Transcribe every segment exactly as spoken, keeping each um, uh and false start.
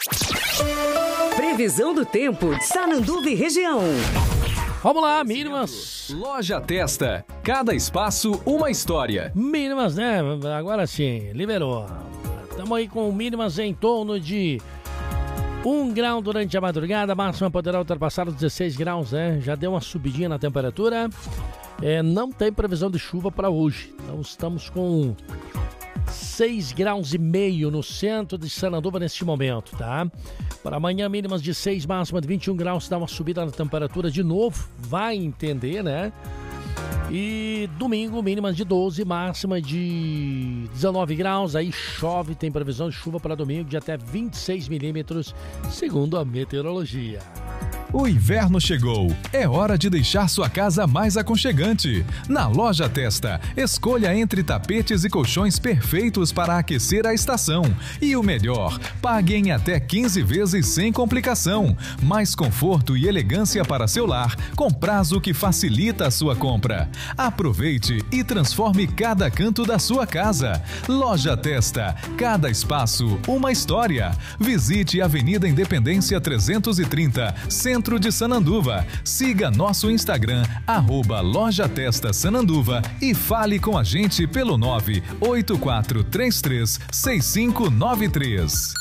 Previsão do tempo de Sananduva e região. Vamos lá, mínimas. Loja Testa. Cada espaço, uma história. Mínimas, né? Agora sim, liberou. Estamos aí com mínimas em torno de um grau durante a madrugada. A máxima poderá ultrapassar os dezesseis graus, né? Já deu uma subidinha na temperatura. É, não tem previsão de chuva para hoje. Então estamos com seis graus e meio no centro de Sananduva neste momento, tá? Para amanhã, mínimas de seis, máxima de vinte e um graus, dá uma subida na temperatura de novo, vai entender, né? E domingo, mínimas de doze, máxima de dezenove graus, aí chove, tem previsão de chuva para domingo de até vinte e seis milímetros, segundo a meteorologia. O inverno chegou. É hora de deixar sua casa mais aconchegante. Na Loja Testa, escolha entre tapetes e colchões perfeitos para aquecer a estação. E o melhor, pague em até quinze vezes sem complicação. Mais conforto e elegância para seu lar, com prazo que facilita a sua compra. Aproveite e transforme cada canto da sua casa. Loja Testa, cada espaço, uma história. Visite Avenida Independência trezentos e trinta, Centro de Sananduva. Siga nosso Instagram, arroba Loja Testa Sananduva e fale com a gente pelo nove oito quatro três três seis cinco nove três.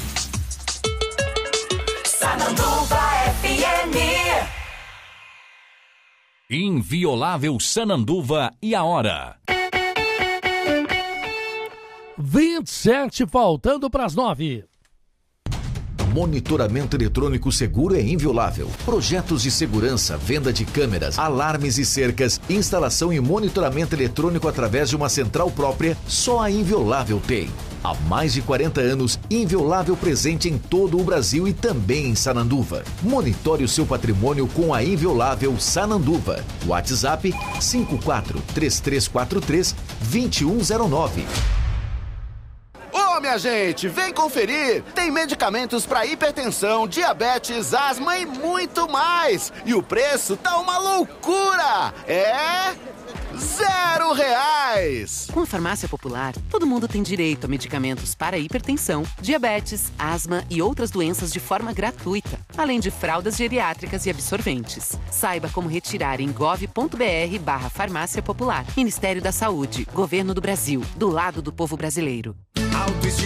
Sananduva F M. Inviolável Sananduva e a hora. vinte e sete, faltando para as nove. Monitoramento eletrônico seguro é inviolável. Projetos de segurança, venda de câmeras, alarmes e cercas, instalação e monitoramento eletrônico através de uma central própria, só a Inviolável tem. Há mais de quarenta anos, Inviolável presente em todo o Brasil e também em Sananduva. Monitore o seu patrimônio com a Inviolável Sananduva. WhatsApp cinco quatro três três quatro três dois um zero nove. Ô, minha gente, vem conferir! Tem medicamentos para hipertensão, diabetes, asma e muito mais! E o preço tá uma loucura! É... zero reais! Com a Farmácia Popular, todo mundo tem direito a medicamentos para hipertensão, diabetes, asma e outras doenças de forma gratuita, além de fraldas geriátricas e absorventes. Saiba como retirar em gov.br barra Farmácia Popular. Ministério da Saúde, Governo do Brasil, do lado do povo brasileiro.